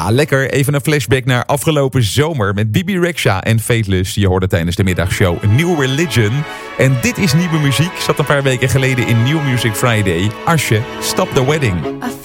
Ja, lekker. Even een flashback naar afgelopen zomer met Bibi Rexha en Fateless. Je hoorde tijdens de middagshow New Religion. En dit is nieuwe muziek. Zat een paar weken geleden in New Music Friday. Asje, Stop the Wedding.